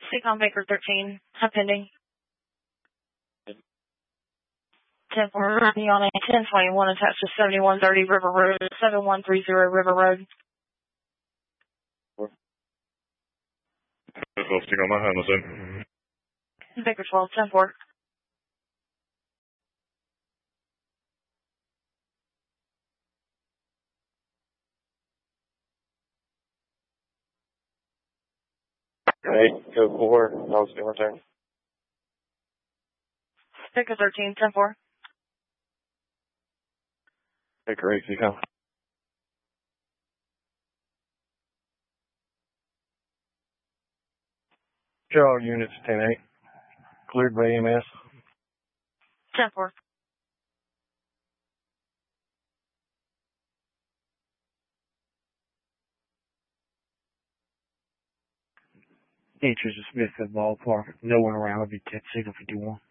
Seacom Baker 13, pending. 10-4, on a 1021 attached to 7130 River Road, 7130 River Road. Seacom, my hand was in. Baker 12, 10-4. Hey, code 4, I'll still return. Baker 13, 10-4. Baker 8, Seacom. All units 10-8. Cleared by EMS. 10-4. Entries of Smithfield Ballpark. No one around. It'll be 10 signal 51.